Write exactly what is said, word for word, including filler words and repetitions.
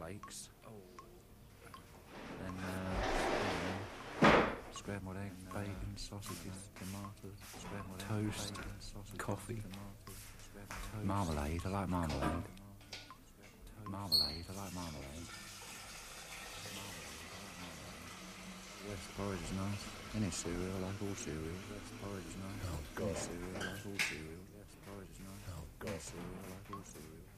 cornflakes. Then uh, scrambled egg, bacon, sausages, tomatoes, scrambled toast, egg, bacon, sausages, coffee, tomatoes, toast, marmalade. I like marmalade. Marmalade. I like marmalade. Yes, porridge is nice. Any cereal, I like all cereal. Yes, porridge is nice. Oh, God. Any cereal, I like all cereal. Yes, porridge is nice. Oh, God. Any cereal, I like all cereal.